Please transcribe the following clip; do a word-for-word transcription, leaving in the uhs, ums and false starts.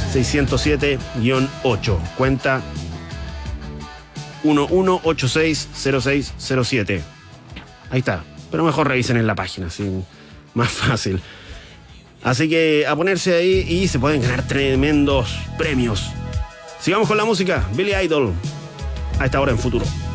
seiscientos siete guión ocho. Cuenta uno uno ocho seis cero seis cero siete. Ahí está. Pero mejor revisen en la página, así más fácil. Así que a ponerse ahí y se pueden ganar tremendos premios. Sigamos con la música. Billy Idol. A esta hora en Futuro.